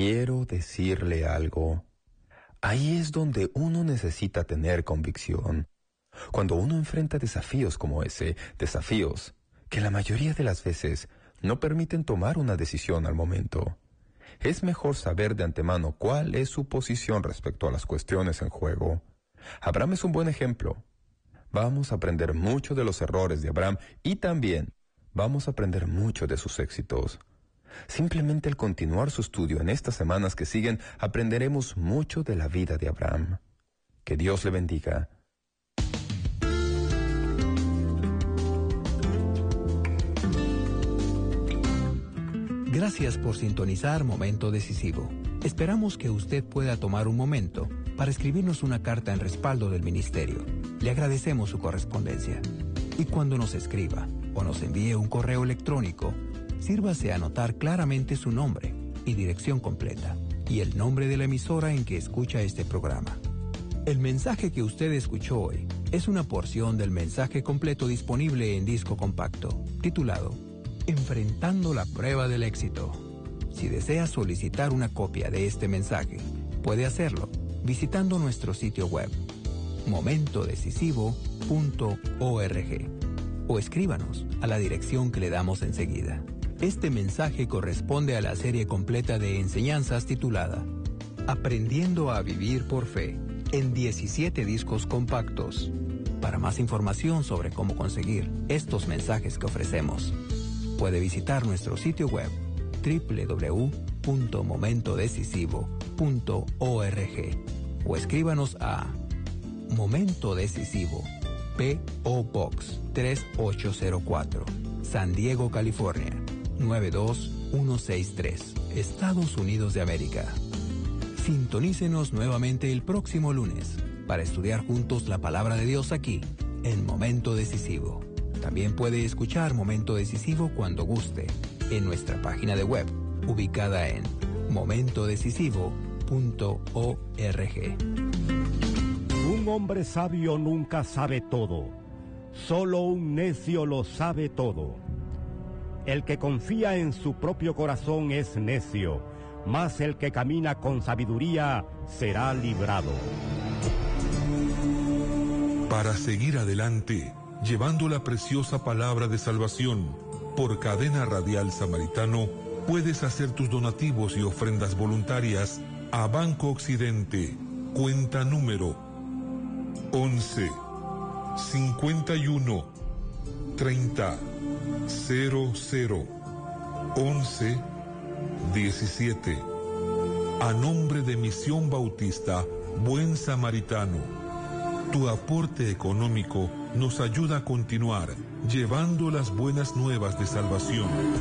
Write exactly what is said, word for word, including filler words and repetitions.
quiero decirle algo. Ahí es donde uno necesita tener convicción. Cuando uno enfrenta desafíos como ese, desafíos que la mayoría de las veces no permiten tomar una decisión al momento, es mejor saber de antemano cuál es su posición respecto a las cuestiones en juego. Abraham es un buen ejemplo. Vamos a aprender mucho de los errores de Abraham y también vamos a aprender mucho de sus éxitos. Simplemente al continuar su estudio en estas semanas que siguen, aprenderemos mucho de la vida de Abraham. Que Dios le bendiga. Gracias por sintonizar Momento Decisivo. Esperamos que usted pueda tomar un momento para escribirnos una carta en respaldo del ministerio. Le agradecemos su correspondencia. Y cuando nos escriba o nos envíe un correo electrónico, sírvase a anotar claramente su nombre y dirección completa y el nombre de la emisora en que escucha este programa. El mensaje que usted escuchó hoy es una porción del mensaje completo disponible en disco compacto, titulado Enfrentando la prueba del éxito. Si desea solicitar una copia de este mensaje, puede hacerlo visitando nuestro sitio web, momento decisivo punto org, o escríbanos a la dirección que le damos enseguida. Este mensaje corresponde a la serie completa de enseñanzas titulada Aprendiendo a vivir por fe, en diecisiete discos compactos. Para más información sobre cómo conseguir estos mensajes que ofrecemos, puede visitar nuestro sitio web doble u doble u doble u punto momento decisivo punto org o escríbanos a Momento Decisivo, P O Box tres ocho cero cuatro, San Diego, California nueve dos uno seis tres, Estados Unidos de América. Sintonícenos nuevamente el próximo lunes para estudiar juntos la palabra de Dios aquí, en Momento Decisivo. También puede escuchar Momento Decisivo cuando guste en nuestra página de web, ubicada en momento decisivo punto org. Un hombre sabio nunca sabe todo. Solo un necio lo sabe todo. El que confía en su propio corazón es necio, mas el que camina con sabiduría será librado. Para seguir adelante, llevando la preciosa palabra de salvación por Cadena Radial Samaritano, puedes hacer tus donativos y ofrendas voluntarias a Banco Occidente, cuenta número once, cincuenta y uno, treinta, cero cero, once, diecisiete. A nombre de Misión Bautista Buen Samaritano, tu aporte económico nos ayuda a continuar llevando las buenas nuevas de salvación.